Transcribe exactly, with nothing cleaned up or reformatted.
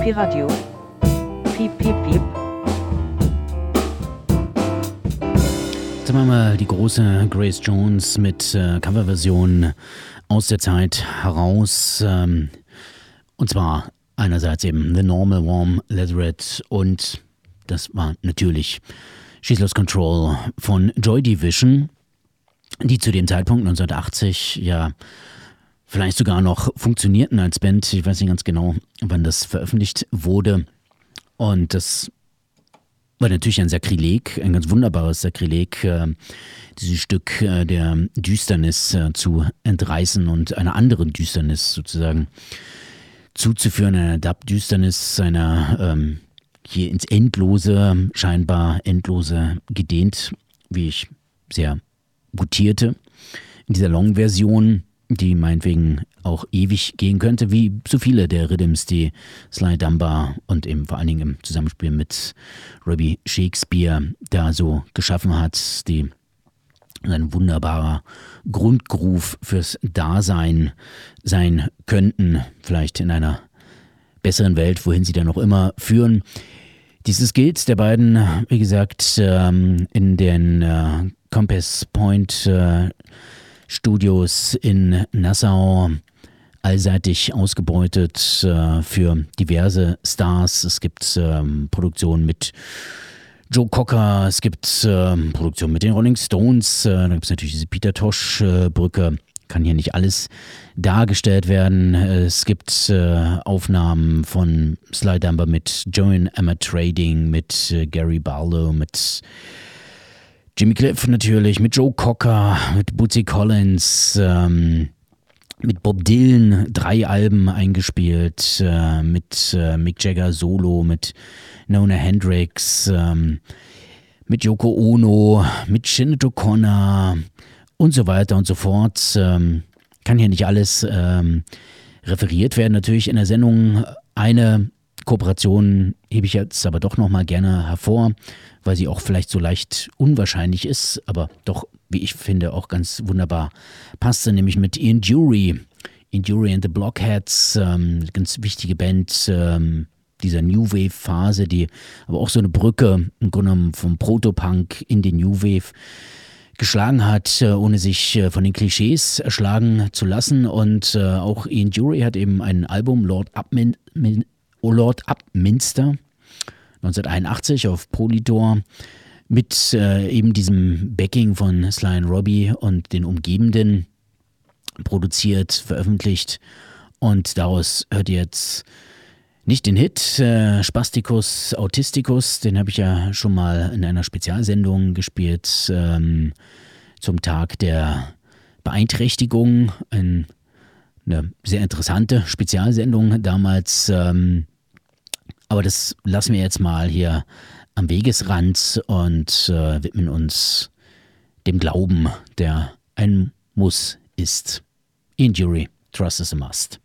Pi Radio. Piep, piep, piep. Jetzt haben wir mal die große Grace Jones mit äh, Coverversion aus der Zeit heraus. Ähm, und zwar einerseits eben The Normal Warm Leatherette und das war natürlich She's Lost Control von Joy Division, die zu dem Zeitpunkt neunzehnhundertachtzig ja vielleicht sogar noch funktionierten als Band. Ich weiß nicht ganz genau, wann das veröffentlicht wurde. Und das war natürlich ein Sakrileg, ein ganz wunderbares Sakrileg, äh, dieses Stück äh, der Düsternis äh, zu entreißen und einer anderen Düsternis sozusagen zuzuführen, einer Dub-Düsternis, einer ähm, hier ins Endlose, scheinbar Endlose gedehnt, wie ich sehr gutierte, in dieser Long-Version, die meinetwegen auch ewig gehen könnte, wie so viele der Rhythms, die Sly Dunbar und eben vor allen Dingen im Zusammenspiel mit Robbie Shakespeare da so geschaffen hat, die ein wunderbarer Grundgroove fürs Dasein sein könnten, vielleicht in einer besseren Welt, wohin sie dann noch immer führen. Dieses Skills der beiden, wie gesagt, in den äh, Compass Point äh, Studios in Nassau allseitig ausgebeutet äh, für diverse Stars. Es gibt ähm, Produktionen mit Joe Cocker, es gibt ähm, Produktionen mit den Rolling Stones, äh, da gibt es natürlich diese Peter Tosh-Brücke, äh, kann hier nicht alles dargestellt werden. Es gibt äh, Aufnahmen von Sly Dunbar mit Joan Emma Trading, mit äh, Gary Barlow, mit Jimmy Cliff natürlich, mit Joe Cocker, mit Bootsy Collins, ähm, mit Bob Dylan, drei Alben eingespielt, äh, mit äh, Mick Jagger Solo, mit Nona Hendrix, ähm, mit Yoko Ono, mit Sinead O'Connor und so weiter und so fort. Ähm, kann hier nicht alles ähm, referiert werden. Natürlich in der Sendung eine Kooperation hebe ich jetzt aber doch nochmal gerne hervor, weil sie auch vielleicht so leicht unwahrscheinlich ist, aber doch, wie ich finde, auch ganz wunderbar passte, nämlich mit Ian Dury. Ian Dury and the Blockheads, ähm, ganz wichtige Band ähm, dieser New Wave-Phase, die aber auch so eine Brücke im Grunde genommen vom Proto-Punk in den New Wave geschlagen hat, ohne sich von den Klischees erschlagen zu lassen. Und äh, auch Ian Dury hat eben ein Album, Lord Upmin- Oh Lord Upminster, neunzehnhunderteinundachtzig auf Polydor, mit äh, eben diesem Backing von Sly und Robbie und den Umgebenden produziert, veröffentlicht. Und daraus hört ihr jetzt nicht den Hit äh, Spasticus Autisticus, den habe ich ja schon mal in einer Spezialsendung gespielt, ähm, zum Tag der Beeinträchtigung. Ein, eine sehr interessante Spezialsendung damals. Ähm, aber das lassen wir jetzt mal hier am Wegesrand und äh, widmen uns dem Glauben, der ein Muss ist. Ian Dury, Trust is a Must.